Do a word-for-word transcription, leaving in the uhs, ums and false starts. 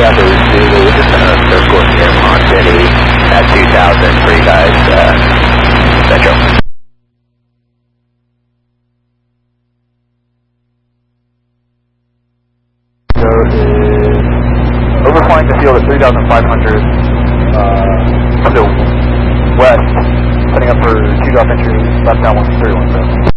Bravo Zulu, we're just going to circle near Mon City at two thousand for you guys, uh, Metro. So is overflying the field at three thousand five hundred, uh, to the west, setting up for two Golf entry, left down one thirty-one.